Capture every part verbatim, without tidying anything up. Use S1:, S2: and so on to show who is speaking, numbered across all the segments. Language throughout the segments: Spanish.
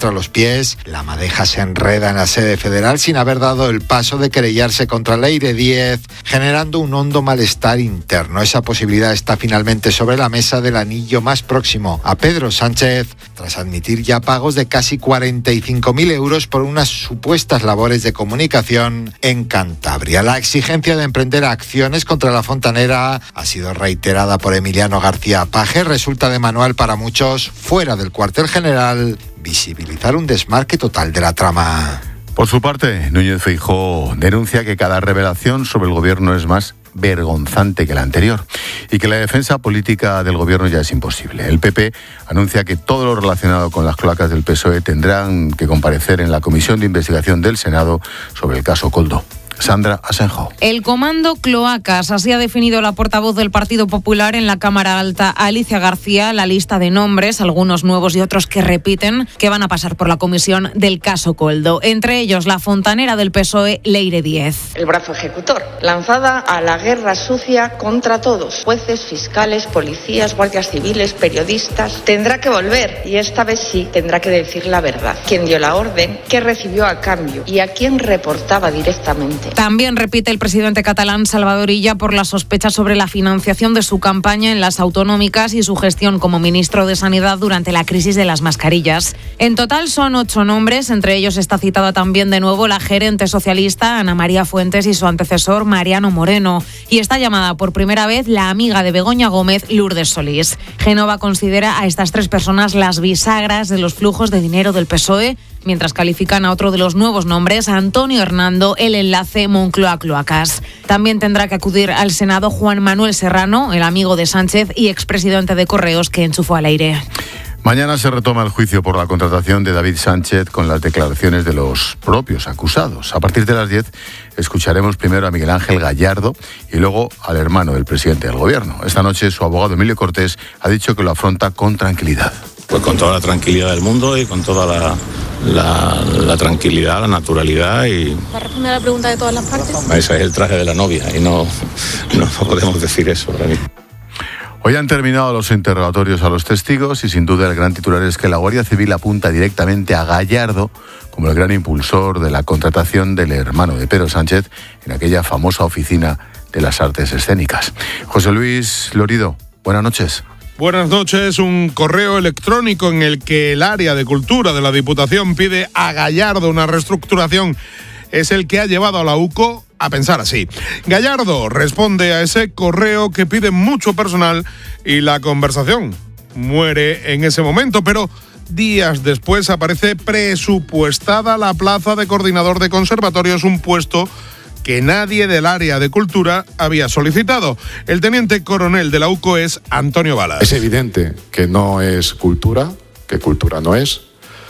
S1: arrastra los pies. La Madeja se enreda en la sede federal sin haber dado el paso de querellarse contra Leire Díez, generando un hondo malestar interno. Esa posibilidad está finalmente sobre la mesa del anillo más próximo a Pedro Sánchez, tras admitir ya pagos de casi cuarenta y cinco mil euros por unas supuestas labores de comunicación en Cantabria. La exigencia de emprender acciones contra la fontanera ha sido reiterada por Emiliano García Paje. Resulta de manual para muchos, fuera del cuartel general, visibilizar un desmarque total de la trama.
S2: Por su parte, Núñez Feijóo denuncia que cada revelación sobre el gobierno es más vergonzante que la anterior y que la defensa política del gobierno ya es imposible. El P P anuncia que todo lo relacionado con las cloacas del P S O E tendrán que comparecer en la Comisión de Investigación del Senado sobre el caso Koldo. Sandra Asenjo.
S3: El comando Cloacas, así ha definido la portavoz del Partido Popular en la Cámara Alta, Alicia García, la lista de nombres, algunos nuevos y otros que repiten, que van a pasar por la comisión del caso Koldo. Entre ellos, la fontanera del P S O E, Leire Díez.
S4: El brazo ejecutor, lanzada a la guerra sucia contra todos. Jueces, fiscales, policías, guardias civiles, periodistas. Tendrá que volver, y esta vez sí tendrá que decir la verdad. Quién dio la orden, qué recibió a cambio y a quién reportaba directamente.
S3: También repite el presidente catalán Salvador Illa por las sospechas sobre la financiación de su campaña en las autonómicas y su gestión como ministro de Sanidad durante la crisis de las mascarillas. En total son ocho nombres, entre ellos está citada también de nuevo la gerente socialista Ana María Fuentes y su antecesor Mariano Moreno. Y está llamada por primera vez la amiga de Begoña Gómez, Lourdes Solís. Génova considera a estas tres personas las bisagras de los flujos de dinero del P S O E, mientras califican a otro de los nuevos nombres, Antonio Hernando, el enlace Moncloa-Cloacas. También tendrá que acudir al Senado Juan Manuel Serrano, el amigo de Sánchez y expresidente de Correos que enchufó al aire.
S2: Mañana se retoma el juicio por la contratación de David Sánchez con las declaraciones de los propios acusados. A partir de las diez escucharemos primero a Miguel Ángel Gallardo y luego al hermano del presidente del gobierno. Esta noche su abogado Emilio Cortés ha dicho que lo afronta con tranquilidad.
S5: Pues con toda la tranquilidad del mundo y con toda la, la, la tranquilidad, la naturalidad y...
S6: ¿Va a responder a la pregunta de todas las partes?
S5: Ese es el traje de la novia y no, no podemos decir eso ahora mismo.
S2: Hoy han terminado los interrogatorios a los testigos y sin duda el gran titular es que la Guardia Civil apunta directamente a Gallardo como el gran impulsor de la contratación del hermano de Pedro Sánchez en aquella famosa oficina de las artes escénicas. José Luis Lorido, buenas noches.
S7: Buenas noches. Un correo electrónico en el que el área de cultura de la Diputación pide a Gallardo una reestructuración es el que ha llevado a la U C O a pensar así. Gallardo responde a ese correo que pide mucho personal y la conversación muere en ese momento, pero días después aparece presupuestada la plaza de coordinador de conservatorios, un puesto que nadie del área de cultura había solicitado. El teniente coronel de la U C O es Antonio Balas.
S8: Es evidente que no es cultura, que cultura no es,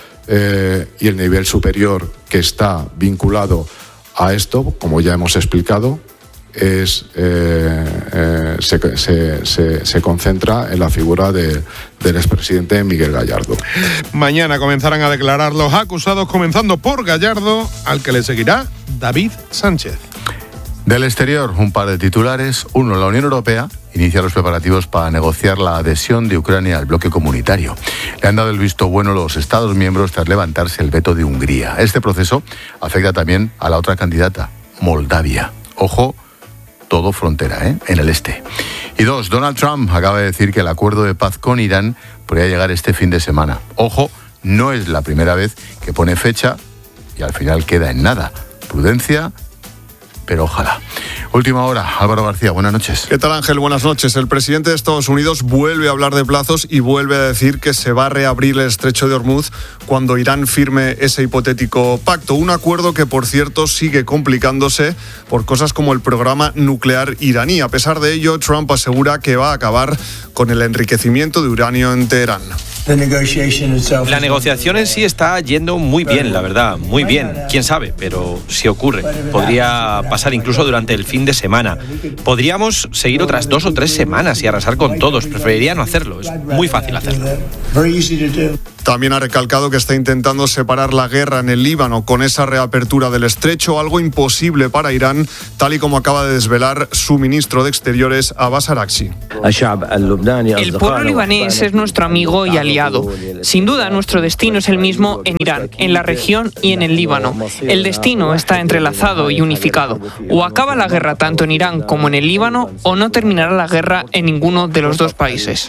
S8: eh, y el nivel superior que está vinculado a esto, como ya hemos explicado, es eh, eh, se, se, se, se concentra en la figura de, del expresidente Miguel Gallardo.
S7: Mañana comenzarán a declarar los acusados, comenzando por Gallardo, al que le seguirá David Sánchez.
S2: Del exterior, un par de titulares. Uno, la Unión Europea inicia los preparativos para negociar la adhesión de Ucrania al bloque comunitario. Le han dado el visto bueno los Estados miembros tras levantarse el veto de Hungría. Este proceso afecta también a la otra candidata, Moldavia. Ojo, todo frontera, ¿eh? En el este. Y dos, Donald Trump acaba de decir que el acuerdo de paz con Irán podría llegar este fin de semana. Ojo, no es la primera vez que pone fecha y al final queda en nada. Prudencia, pero ojalá. Última hora, Álvaro García, buenas noches.
S9: ¿Qué tal, Ángel? Buenas noches. El presidente de Estados Unidos vuelve a hablar de plazos y vuelve a decir que se va a reabrir el estrecho de Hormuz cuando Irán firme ese hipotético pacto. Un acuerdo que, por cierto, sigue complicándose por cosas como el programa nuclear iraní. A pesar de ello, Trump asegura que va a acabar con el enriquecimiento de uranio en Teherán.
S10: La negociación en sí está yendo muy bien, la verdad, muy bien. Quién sabe, pero si ocurre. Podría pasar incluso durante el fin de semana. Podríamos seguir otras dos o tres semanas y arrasar con todos. Preferiría no hacerlo, es muy fácil hacerlo.
S9: También ha recalcado que está intentando separar la guerra en el Líbano con esa reapertura del estrecho, algo imposible para Irán, tal y como acaba de desvelar su ministro de Exteriores, Abbas Araghchi.
S11: El pueblo libanés es nuestro amigo y aliado aliado. Sin duda, nuestro destino es el mismo en Irán, en la región y en el Líbano. El destino está entrelazado y unificado. O acaba la guerra tanto en Irán como en el Líbano, o no terminará la guerra en ninguno de los dos países.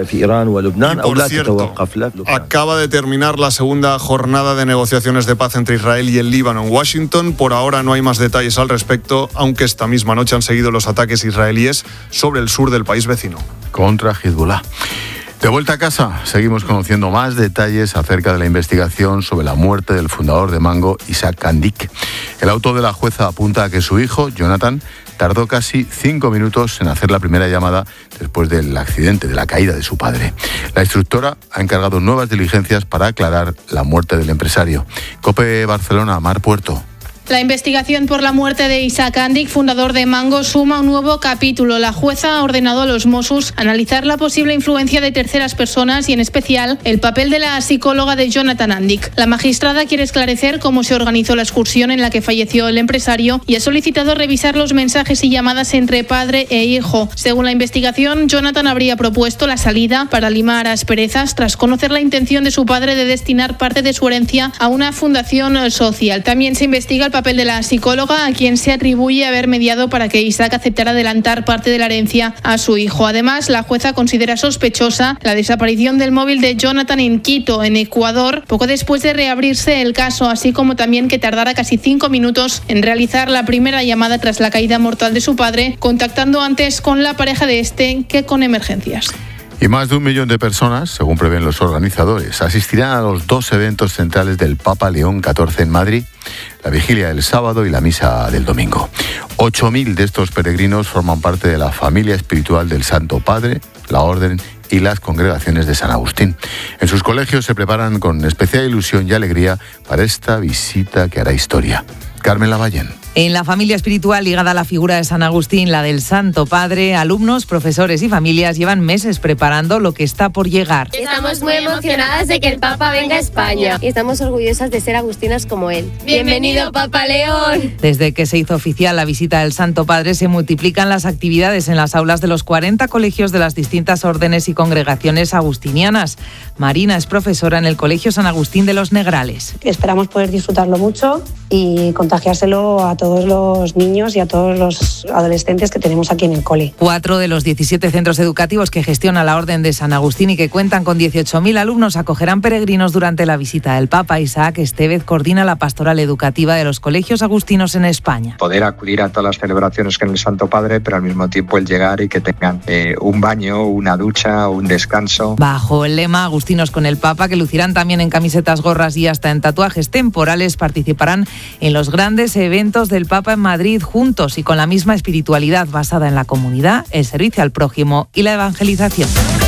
S9: Y por cierto, acaba de terminar la segunda jornada de negociaciones de paz entre Israel y el Líbano en Washington. Por ahora no hay más detalles al respecto, aunque esta misma noche han seguido los ataques israelíes sobre el sur del país vecino.
S2: Contra Hezbollah. De vuelta a casa, seguimos conociendo más detalles acerca de la investigación sobre la muerte del fundador de Mango, Isaac Kandik. El auto de la jueza apunta a que su hijo, Jonathan, tardó casi cinco minutos en hacer la primera llamada después del accidente, de la caída de su padre. La instructora ha encargado nuevas diligencias para aclarar la muerte del empresario. COPE Barcelona, Mar Puerto.
S6: La investigación por la muerte de Isaac Kandik, fundador de Mango, suma un nuevo capítulo. La jueza ha ordenado a los Mossos analizar la posible influencia de terceras personas y, en especial, el papel de la psicóloga de Jonathan Kandik. La magistrada quiere esclarecer cómo se organizó la excursión en la que falleció el empresario y ha solicitado revisar los mensajes y llamadas entre padre e hijo. Según la investigación, Jonathan habría propuesto la salida para limar asperezas tras conocer la intención de su padre de destinar parte de su herencia a una fundación social. También se investiga el papel de la psicóloga, a quien se atribuye haber mediado para que Isaac aceptara adelantar parte de la herencia a su hijo. Además, la jueza considera sospechosa la desaparición del móvil de Jonathan en Quito, en Ecuador, poco después de reabrirse el caso, así como también que tardara casi cinco minutos en realizar la primera llamada tras la caída mortal de su padre, contactando antes con la pareja de este que con emergencias.
S2: Y más de un millón de personas, según prevén los organizadores, asistirán a los dos eventos centrales del Papa León catorce en Madrid, la vigilia del sábado y la misa del domingo. Ocho mil de estos peregrinos forman parte de la familia espiritual del Santo Padre, la Orden y las congregaciones de San Agustín. En sus colegios se preparan con especial ilusión y alegría para esta visita que hará historia. Carmen Lavallén.
S3: En la familia espiritual ligada a la figura de San Agustín, la del Santo Padre, alumnos, profesores y familias llevan meses preparando lo que está por llegar.
S12: Estamos muy emocionadas de que el Papa venga a España y estamos orgullosas de ser agustinas como él. ¡Bienvenido, Papa León!
S3: Desde que se hizo oficial la visita del Santo Padre, se multiplican las actividades en las aulas de los cuarenta colegios de las distintas órdenes y congregaciones agustinianas. Marina es profesora en el Colegio San Agustín de los Negrales.
S13: Esperamos poder disfrutarlo mucho y contagiárselo a todos los niños y a todos los adolescentes que tenemos aquí en el cole.
S3: Cuatro de los diecisiete centros educativos que gestiona la Orden de San Agustín y que cuentan con dieciocho mil alumnos acogerán peregrinos durante la visita del Papa. Isaac Estevez coordina la pastoral educativa de los colegios agustinos en España.
S14: Poder acudir a todas las celebraciones que en el Santo Padre, pero al mismo tiempo el llegar y que tengan eh, un baño, una ducha, un descanso.
S3: Bajo el lema Agustinos con el Papa, que lucirán también en camisetas, gorras y hasta en tatuajes temporales, participarán en los grandes eventos del Papa en Madrid, juntos y con la misma espiritualidad basada en la comunidad, el servicio al prójimo y la evangelización.